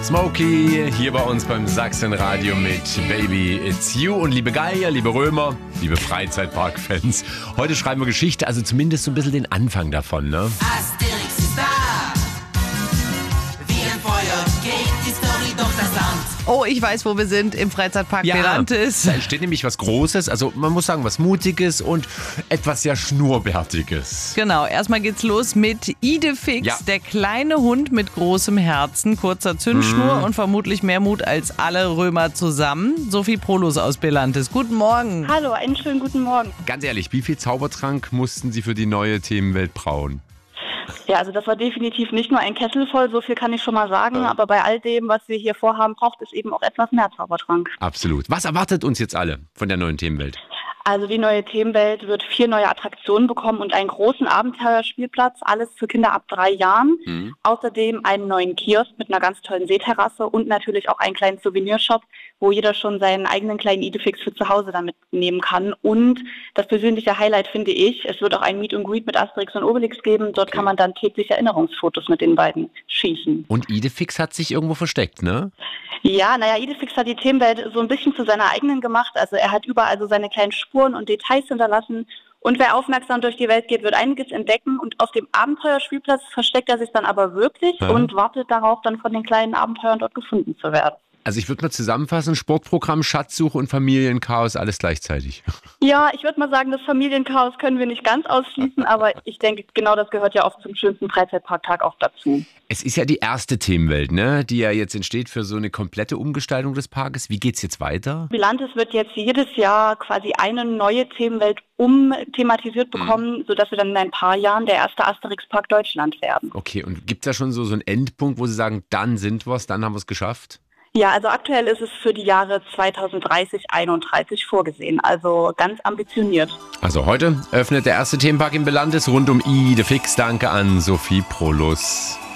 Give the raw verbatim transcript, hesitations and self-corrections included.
Smokey hier bei uns beim Sachsenradio mit Baby It's You. Und liebe Geier, liebe Römer, liebe Freizeitpark-Fans, heute schreiben wir Geschichte, also zumindest so ein bisschen den Anfang davon, ne? Asterix ist da, wie ein Feuer geht die Story durch das Land. Oh, ich weiß, wo wir sind, im Freizeitpark Ja, Berantes. da entsteht nämlich was Großes, also man muss sagen, was Mutiges und etwas sehr Schnurrbärtiges. Genau, erstmal geht's los mit Idefix, Ja. der kleine Hund mit großem Herzen, kurzer Zündschnur Mhm. und vermutlich mehr Mut als alle Römer zusammen. Sophie Prolus aus Berantes. Guten Morgen. Hallo, einen schönen guten Morgen. Ganz ehrlich, wie viel Zaubertrank mussten Sie für die neue Themenwelt brauen? Ja, also das war definitiv nicht nur ein Kessel voll, so viel kann ich schon mal sagen. Ja. Aber bei all dem, was wir hier vorhaben, braucht es eben auch etwas mehr Zaubertrank. Absolut. Was erwartet uns jetzt alle von der neuen Themenwelt? Also die neue Themenwelt wird vier neue Attraktionen bekommen und einen großen Abenteuerspielplatz, alles für Kinder ab drei Jahren. Mhm. Außerdem einen neuen Kiosk mit einer ganz tollen Seeterrasse und natürlich auch einen kleinen Souvenirshop, wo jeder schon seinen eigenen kleinen Idefix für zu Hause damit nehmen kann. Und das persönliche Highlight finde ich, es wird auch ein Meet and Greet mit Asterix und Obelix geben. Dort Okay. kann man dann täglich Erinnerungsfotos mit den beiden schießen. Und Idefix hat sich irgendwo versteckt, ne? Ja, naja, Idefix hat die Themenwelt so ein bisschen zu seiner eigenen gemacht. Also er hat überall so seine kleinen Spuren und Details hinterlassen. Und wer aufmerksam durch die Welt geht, wird einiges entdecken. Und auf dem Abenteuerspielplatz versteckt er sich dann aber wirklich Ja. und wartet darauf, dann von den kleinen Abenteuern dort gefunden zu werden. Also ich würde mal zusammenfassen, Sportprogramm, Schatzsuche und Familienchaos, alles gleichzeitig. Ja, ich würde mal sagen, das Familienchaos können wir nicht ganz ausschließen, aber ich denke, genau das gehört ja auch zum schönsten Freizeitparktag auch dazu. Es ist ja die erste Themenwelt, ne, die ja jetzt entsteht für so eine komplette Umgestaltung des Parkes. Wie geht's jetzt weiter? Berantes wird jetzt jedes Jahr quasi eine neue Themenwelt umthematisiert bekommen, sodass wir dann in ein paar Jahren der erste Asterix-Park Deutschland werden. Okay, und gibt's da schon so, so einen Endpunkt, wo Sie sagen, dann sind wir's, dann haben wir es geschafft? Ja, also aktuell ist es für die Jahre zweitausenddreißig, einunddreißig vorgesehen, also ganz ambitioniert. Also heute öffnet der erste Themenpark in Berantes rund um Idefix. Danke an Sophie Prolus.